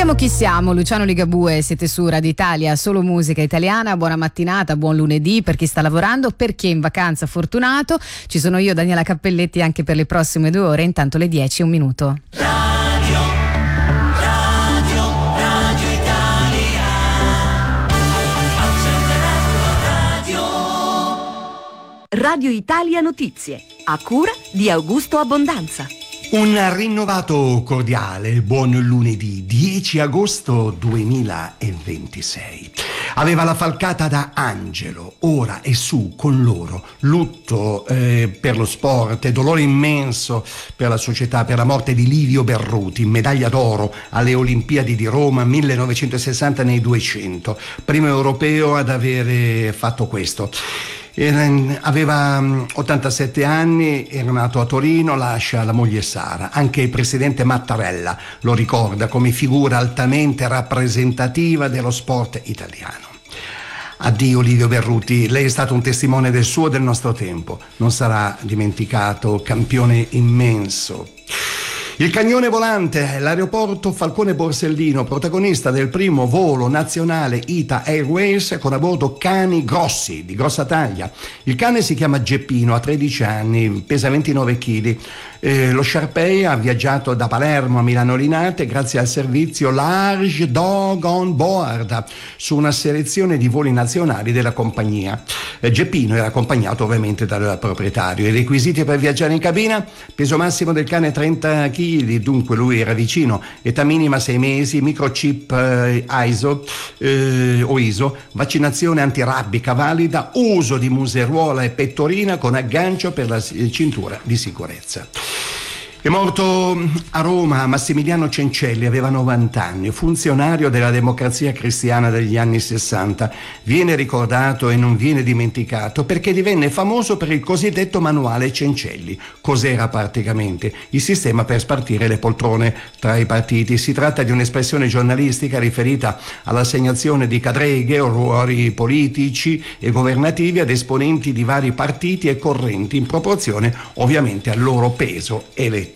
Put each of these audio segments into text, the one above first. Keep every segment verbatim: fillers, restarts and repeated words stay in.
Siamo chi siamo, Luciano Ligabue, siete su Radio Italia, solo musica italiana. Buona mattinata, buon lunedì per chi sta lavorando, per chi è in vacanza fortunato. Ci sono io, Daniela Cappelletti, anche per le prossime due ore, intanto le dieci e un minuto. Radio, Radio, Radio Italia. Accende la tua radio. Radio Italia Notizie, a cura di Augusto Abbondanza. Un rinnovato cordiale buon lunedì dieci agosto duemilaventisei. Aveva la falcata da angelo, ora è su con loro. Lutto eh, per lo sport, dolore immenso per la società, per la morte di Livio Berruti, medaglia d'oro alle Olimpiadi di Roma millenovecentosessanta nei duecento, primo europeo ad avere fatto questo. Aveva ottantasette anni, era nato a Torino, lascia la moglie Sara. Anche il presidente Mattarella lo ricorda come figura altamente rappresentativa dello sport italiano. Addio Livio Berruti, lei è stato un testimone del suo e del nostro tempo, non sarà dimenticato, campione immenso. Il cagnone volante, l'aeroporto Falcone Borsellino, protagonista del primo volo nazionale Ita Airways con a bordo cani grossi, di grossa taglia. Il cane si chiama Geppino, ha tredici anni, pesa ventinove chili. Eh, lo Sharpei ha viaggiato da Palermo a Milano Linate grazie al servizio Large Dog on Board su una selezione di voli nazionali della compagnia. Eh, Geppino era accompagnato ovviamente dal proprietario. I requisiti per viaggiare in cabina: peso massimo del cane trenta chili, dunque lui era vicino, età minima sei mesi, microchip eh, I S O eh, o I S O, vaccinazione antirabbica valida, uso di museruola e pettorina con aggancio per la cintura di sicurezza. È morto a Roma Massimiliano Cencelli, aveva novanta anni, funzionario della Democrazia Cristiana degli anni sessanta. Viene ricordato e non viene dimenticato perché divenne famoso per il cosiddetto manuale Cencelli. Cos'era praticamente? Il sistema per spartire le poltrone tra i partiti. Si tratta di un'espressione giornalistica riferita all'assegnazione di cadreghe o ruoli politici e governativi ad esponenti di vari partiti e correnti in proporzione ovviamente al loro peso elettorale.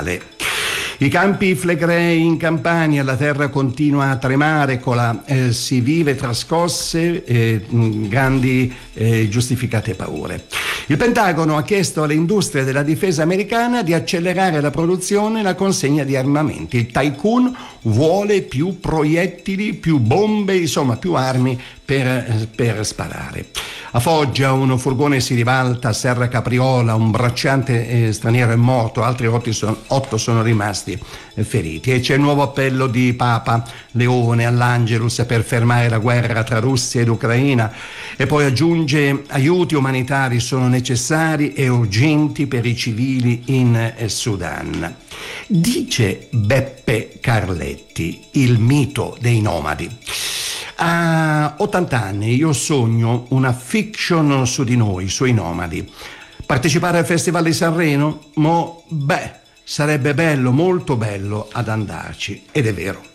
I campi flegrei in Campania, la terra continua a tremare, con la, eh, si vive tra scosse, eh, grandi eh, giustificate paure. Il Pentagono ha chiesto alle industrie della difesa americana di accelerare la produzione e la consegna di armamenti. Il tycoon vuole più proiettili, più bombe, insomma più armi per, per sparare. A Foggia un furgone si ribalta, a Serra Capriola un bracciante eh, straniero è morto, altri otto sono, otto sono rimasti eh, feriti. E c'è il nuovo appello di Papa Leone all'Angelus per fermare la guerra tra Russia ed Ucraina, e poi aggiunge: aiuti umanitari sono necessari e urgenti per i civili in eh, Sudan. Dice Beppe Carletti, il mito dei nomadi: a ottanta anni io sogno una fiction su di noi, sui nomadi. Partecipare al Festival di Sanremo? Mo, beh, sarebbe bello, molto bello ad andarci, ed è vero.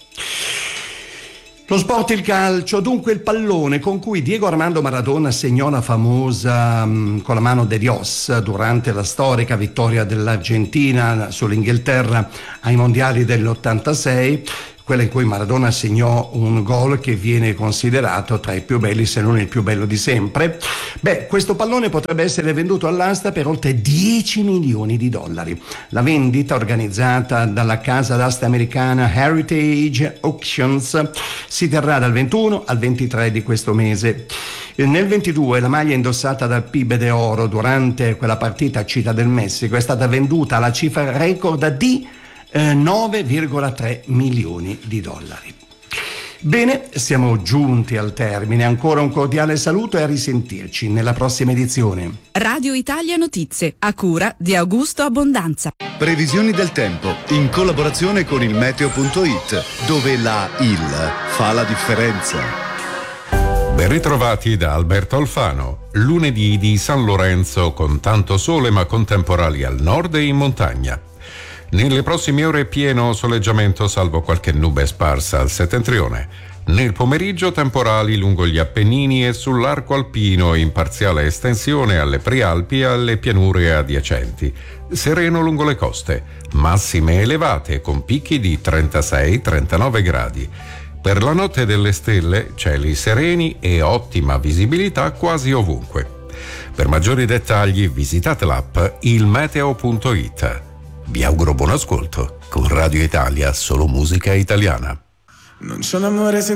Lo sport, il calcio, dunque il pallone con cui Diego Armando Maradona segnò la famosa um, con la mano de Dios durante la storica vittoria dell'Argentina sull'Inghilterra ai mondiali dell'ottantasei, quella in cui Maradona segnò un gol che viene considerato tra i più belli, se non il più bello di sempre. Beh, questo pallone potrebbe essere venduto all'asta per oltre dieci milioni di dollari. La vendita, organizzata dalla casa d'asta americana Heritage Auctions, si terrà dal ventuno al ventitré di questo mese. Nel ventidue la maglia indossata dal Pibe de Oro durante quella partita a Città del Messico è stata venduta alla cifra record di Eh, nove virgola tre milioni di dollari. Bene, siamo giunti al termine. Ancora un cordiale saluto e a risentirci nella prossima edizione. Radio Italia Notizie, a cura di Augusto Abbondanza. Previsioni del tempo in collaborazione con il meteo punto it, dove la I L fa la differenza. Ben ritrovati da Alberto Alfano. Lunedì di San Lorenzo con tanto sole ma con temporali al nord e in montagna. Nelle prossime ore pieno soleggiamento salvo qualche nube sparsa al settentrione. Nel pomeriggio temporali lungo gli Appennini e sull'arco alpino in parziale estensione alle Prealpi e alle pianure adiacenti. Sereno lungo le coste, massime elevate con picchi di trentasei trentanove gradi. Per la notte delle stelle, cieli sereni e ottima visibilità quasi ovunque. Per maggiori dettagli visitate l'app il meteo punto it. Vi auguro buon ascolto con Radio Italia, solo musica italiana. Non c'è un amore senza